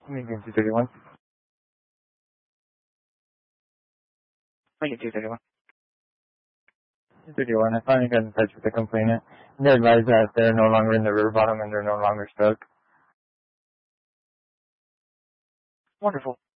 Lincoln 231. Lincoln 231. 231. I finally got in touch with the complainant. They advised that they're no longer in the river bottom and they're no longer stuck. Wonderful.